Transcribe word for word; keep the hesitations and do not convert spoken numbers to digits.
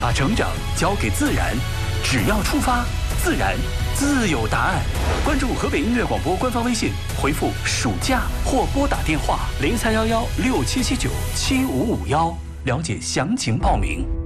把成长交给自然，只要出发，自然自有答案。关注河北音乐广播官方微信，回复“暑假”或拨打电话零三幺幺六七七九七五五幺，了解详情报名。